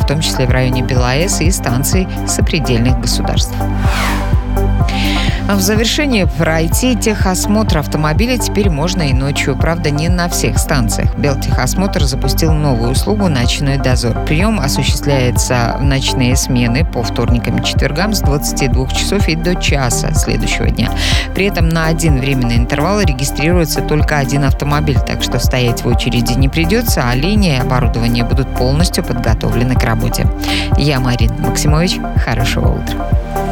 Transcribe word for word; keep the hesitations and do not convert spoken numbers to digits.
том числе в районе БелАЭС и станций сопредельных государств. В завершение пройти техосмотр автомобиля теперь можно и ночью. Правда, не на всех станциях. Белтехосмотр запустил новую услугу «Ночной дозор». Прием осуществляется в ночные смены по вторникам и четвергам с двадцати двух часов и до часа следующего дня. При этом на один временный интервал регистрируется только один автомобиль, так что стоять в очереди не придется, а линии и оборудование будут полностью подготовлены к работе. Я Марина Максимович. Хорошего утра.